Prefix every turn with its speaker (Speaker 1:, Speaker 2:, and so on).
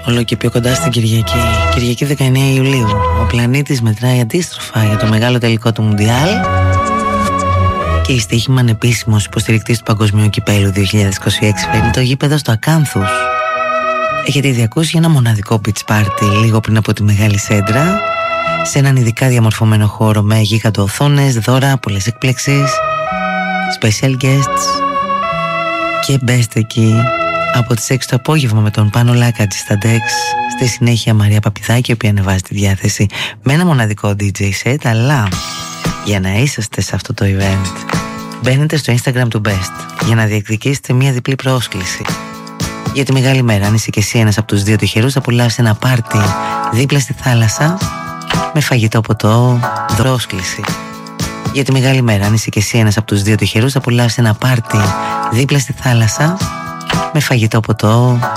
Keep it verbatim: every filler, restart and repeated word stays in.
Speaker 1: Όλο και πιο κοντά στην Κυριακή. Κυριακή δεκαεννέα Ιουλίου. Ο πλανήτης μετράει αντίστροφα για το μεγάλο τελικό του Μουντιάλ. Και η στοίχημα ανεπίσημος υποστηρικτής του Παγκοσμίου Κυπέλλου δύο χιλιάδες είκοσι έξι φέρνει το γήπεδο στο Ακάνθους. Έχετε ήδη ακούσει για ένα μοναδικό beach party λίγο πριν από τη Μεγάλη Σέντρα, σε έναν ειδικά διαμορφωμένο χώρο με γίγαντο οθόνες, δώρα, πολλές εκπλήξεις, special guests και best εκεί από τις έξι το απόγευμα με τον Πάνο Λάκατζη στα Dex. Στη συνέχεια Μαρία Παπηδάκη, η οποία ανεβάζει τη διάθεση με ένα μοναδικό ντι τζέι set. Αλλά για να είσαστε σε αυτό το event, μπαίνετε στο Instagram του Best για να διεκδικήσετε μια διπλή πρόσκληση. Για τη μεγάλη μέρα, αν είσαι και εσύ ένας από τους δύο τυχερούς, θα πουλάς ένα πάρτι δίπλα στη θάλασσα με φαγητό, ποτό, πρόσκληση. Για τη μεγάλη μέρα, αν είσαι και εσύ ένας από τους δύο τυχερούς, θα πουλάς ένα πάρτι δίπλα στη θάλασσα με φαγητό, ποτό,